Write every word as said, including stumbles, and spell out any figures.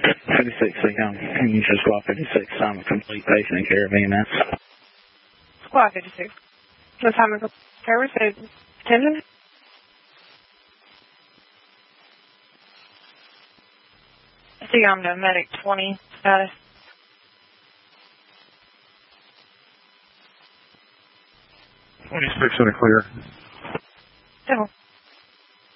fifty-six, um, can you just squad fifty-six, I'm a complete patient in care of E M S. Squad fifty-six. The time of service is attendant. I see I'm the medic twenty status. twenty-six in the clear.